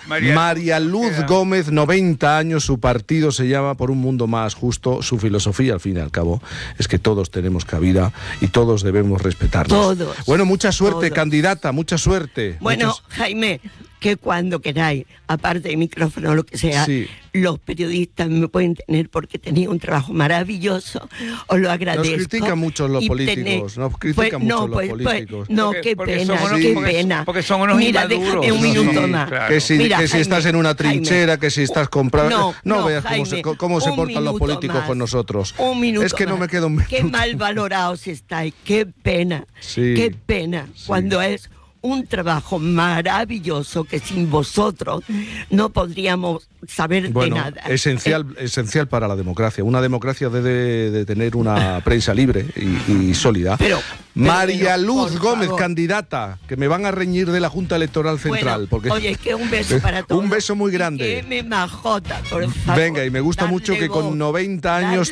María Luz Gómez, 90 años, su partido se llama Por un Mundo Más Justo, su filosofía, al fin y al cabo, es que todos tenemos cabida y todos debemos respetarnos. Todos. Bueno, mucha suerte, candidata, mucha suerte. Bueno, Jaime, que cuando queráis, aparte de micrófono, lo que sea, sí, los periodistas me pueden tener porque tenía un trabajo maravilloso, os lo agradezco. Nos critican mucho los políticos, los políticos. No, qué pena. Porque son unos inmaduros. Déjame un minuto más. Claro. Que si Jaime, estás en una trinchera, Jaime, que si estás comprando... No veas Jaime, cómo se portan los políticos con nosotros. Un minuto es que más. no me queda un minuto. Qué mal valorados estáis, qué pena. Sí, qué pena, cuando es un trabajo maravilloso que sin vosotros no podríamos saber de nada. Esencial para la democracia. Una democracia debe de tener una prensa libre y sólida. Pero María Luz Gómez, candidata, que me van a reñir de la Junta Electoral Central. Porque oye, es que un beso para todos. Un beso muy grande. Que me majota, por favor. Venga, y me gusta mucho que con 90 años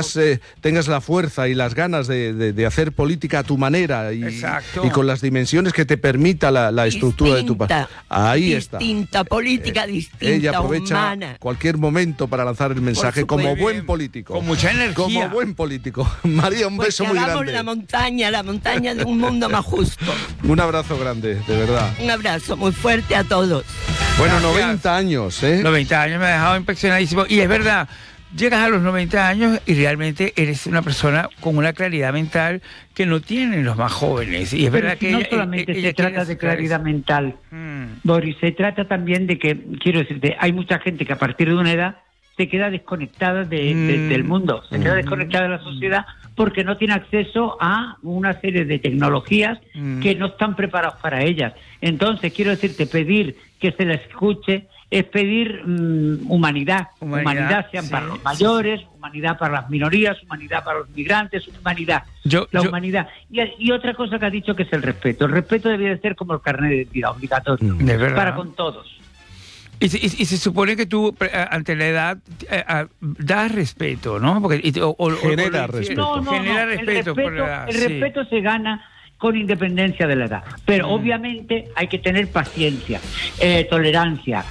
tengas la fuerza y las ganas de hacer política a tu manera y con las dimensiones que te permita la estructura de tu país. Ahí está. Distinta, política distinta, ella aprovecha humana. Cualquier momento para lanzar el mensaje como buen político. Con mucha energía. Como buen político. María, un beso muy grande. La montaña de un mundo más justo. Un abrazo grande, de verdad. Un abrazo muy fuerte a todos. Bueno, gracias. 90 años, 90 años me ha dejado impresionadísimo. Y es verdad, llegas a los 90 años y realmente eres una persona con una claridad mental que no tienen los más jóvenes. Y es verdad que no solamente se trata de claridad mental, Boris, se trata también de que, quiero decirte, hay mucha gente que a partir de una edad se queda desconectada del mundo, se queda desconectada de la sociedad porque no tiene acceso a una serie de tecnologías que no están preparadas para ellas. Entonces, quiero decirte, pedir que se les escuche es pedir humanidad, sean para los mayores, humanidad para las minorías, humanidad para los migrantes, humanidad, humanidad. Y otra cosa que ha dicho que es el respeto. El respeto debería de ser como el carnet de identidad, obligatorio, para con todos. Y se supone que tú, ante la edad, das respeto, ¿no? Porque, genera respeto. Genera respeto por la edad. El respeto se gana con independencia de la edad. Pero obviamente hay que tener paciencia, tolerancia,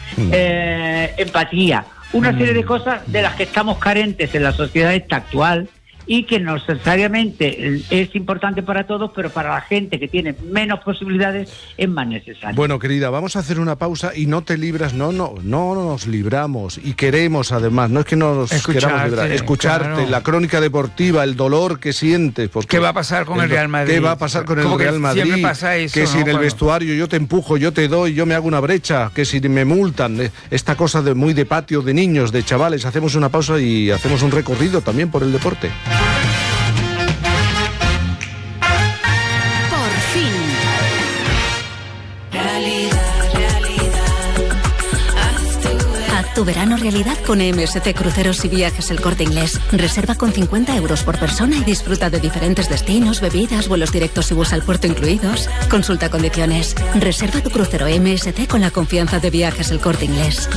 empatía, una serie de cosas de las que estamos carentes en la sociedad esta actual y que no necesariamente es importante para todos, pero para la gente que tiene menos posibilidades es más necesario. Bueno, querida, vamos a hacer una pausa y no te libras, no nos libramos y queremos además, no es que no nos queramos librar, escucharte, claro. La crónica deportiva, el dolor que sientes. Porque ¿qué va a pasar con el Real Madrid? ¿Qué va a pasar con el Real Madrid? Siempre pasa eso, que si en el vestuario yo te empujo, yo te doy, yo me hago una brecha, que si me multan, esta cosa muy de patio, de niños, de chavales. Hacemos una pausa y hacemos un recorrido también por el deporte. Tu verano realidad con MSC Cruceros y Viajes El Corte Inglés. Reserva con 50 euros por persona y disfruta de diferentes destinos, bebidas, vuelos directos y bus al puerto incluidos. Consulta condiciones. Reserva tu crucero MSC con la confianza de Viajes El Corte Inglés.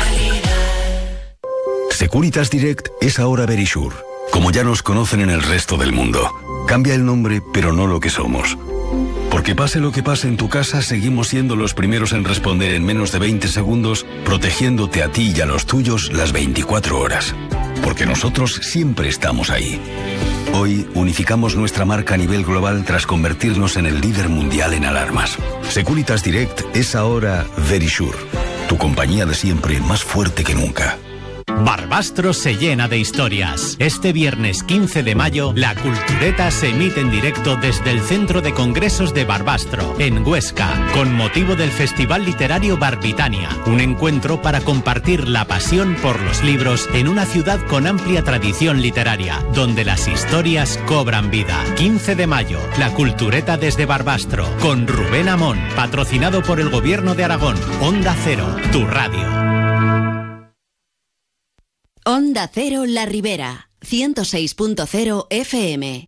Securitas Direct es ahora Verisure, como ya nos conocen en el resto del mundo. Cambia el nombre, pero no lo que somos. Porque pase lo que pase en tu casa, seguimos siendo los primeros en responder en menos de 20 segundos, protegiéndote a ti y a los tuyos las 24 horas. Porque nosotros siempre estamos ahí. Hoy unificamos nuestra marca a nivel global tras convertirnos en el líder mundial en alarmas. Securitas Direct es ahora Verisure, tu compañía de siempre más fuerte que nunca. Barbastro se llena de historias. Este viernes 15 de mayo, la Cultureta se emite en directo desde el Centro de Congresos de Barbastro, en Huesca, con motivo del Festival Literario Barbitania, un encuentro para compartir la pasión por los libros en una ciudad con amplia tradición literaria, donde las historias cobran vida. 15 de mayo, la Cultureta desde Barbastro, con Rubén Amón, patrocinado por el Gobierno de Aragón. Onda Cero, tu radio. Onda Cero La Ribera, 106.0 FM.